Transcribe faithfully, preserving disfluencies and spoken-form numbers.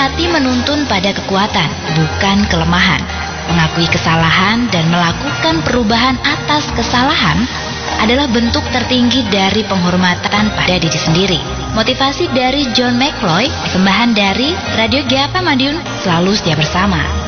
hati menuntun pada kekuatan, bukan kelemahan. Mengakui kesalahan dan melakukan perubahan atas kesalahan adalah bentuk tertinggi dari penghormatan pada diri sendiri. Motivasi dari John McCloy, persembahan dari Radio G A P Madiun, selalu setia bersama.